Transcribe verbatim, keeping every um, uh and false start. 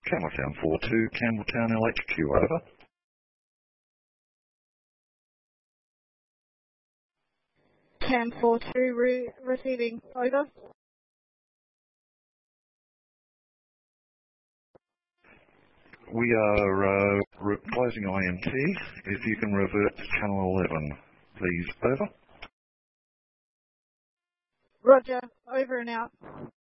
Campbelltown four two, Campbelltown L H Q, over. Cam four two, re receiving, over. We are uh, re closing I M T. If you can revert to channel eleven, please, over. Roger, over and out.